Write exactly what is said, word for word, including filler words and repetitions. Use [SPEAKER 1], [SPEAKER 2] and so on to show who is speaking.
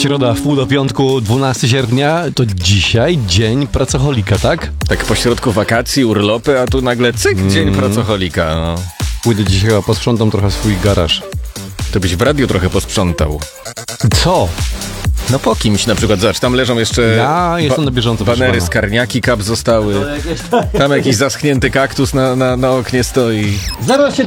[SPEAKER 1] Środa, wpół do piątku, dwunastego sierpnia, to dzisiaj dzień pracocholika, tak?
[SPEAKER 2] Tak pośrodku wakacji, urlopy, a tu nagle cyk, dzień
[SPEAKER 1] Mm.
[SPEAKER 2] pracocholika. No.
[SPEAKER 1] Pójdę dzisiaj chyba posprzątam trochę swój garaż.
[SPEAKER 2] To byś w radiu trochę posprzątał.
[SPEAKER 1] Co?
[SPEAKER 2] No po kimś na przykład, zobacz, tam leżą jeszcze
[SPEAKER 1] Ja jestem na bieżąco, proszę
[SPEAKER 2] banery,
[SPEAKER 1] pana.
[SPEAKER 2] skarniaki, kap zostały. Tam jakiś zaschnięty kaktus na, na, na oknie stoi.
[SPEAKER 3] Zaraz się